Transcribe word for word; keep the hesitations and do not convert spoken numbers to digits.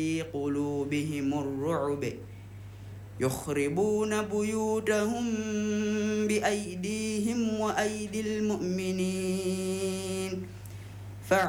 في قلوبهم الرعب يخربون بيوتهم بأيديهم وأيدي المؤمنين